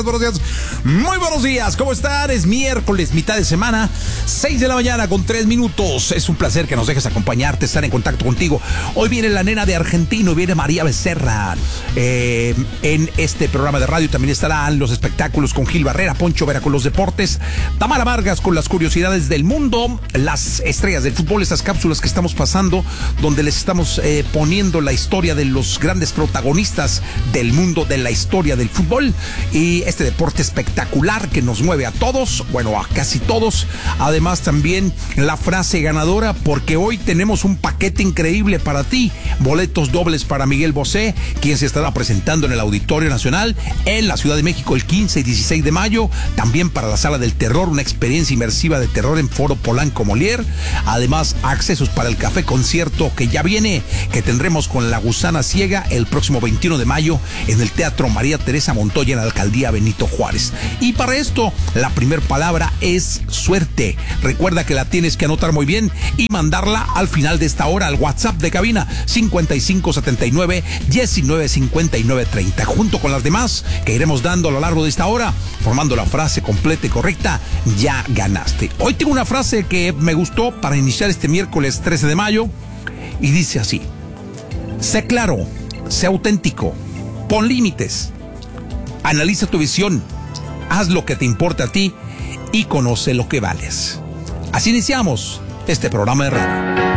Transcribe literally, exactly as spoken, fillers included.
Buenos días, muy buenos días, ¿cómo están? Es miércoles, mitad de semana, seis de la mañana con tres minutos. Es un placer que nos dejes acompañarte, estar en contacto contigo. Hoy viene la nena de Argentino, viene María Becerra. Eh, en este programa de radio también estarán los espectáculos con Gil Barrera, Poncho Vera con los deportes, Tamara Vargas con las curiosidades del mundo, las estrellas del fútbol, esas cápsulas que estamos pasando, donde les estamos eh, poniendo la historia de los grandes protagonistas del mundo de la historia del fútbol y este deporte espectacular que nos mueve a todos, bueno, a casi todos. Además también la frase ganadora, porque hoy tenemos un paquete increíble para ti, boletos dobles para Miguel Bosé, quien se estará presentando en el Auditorio Nacional en la Ciudad de México el quince y dieciséis de mayo, también para la Sala del Terror, una experiencia inmersiva de terror en Foro Polanco Molière, además accesos para el café concierto que ya viene, que tendremos con La Gusana Ciega el próximo veintiuno de mayo en el Teatro María Teresa Montoya en la Alcaldía Benito Juárez. Y para esto, la primer palabra es suerte. Recuerda que la tienes que anotar muy bien y mandarla al final de esta hora al WhatsApp de cabina cincuenta y cinco setenta y nueve diecinueve cincuenta y nueve treinta, junto con las demás que iremos dando a lo largo de esta hora, formando la frase completa y correcta. Ya ganaste. Hoy tengo una frase que me gustó para iniciar este miércoles trece de mayo y dice así: sé claro, sé auténtico, pon límites, analiza tu visión, haz lo que te importa a ti y conoce lo que vales. Así iniciamos este programa de radio.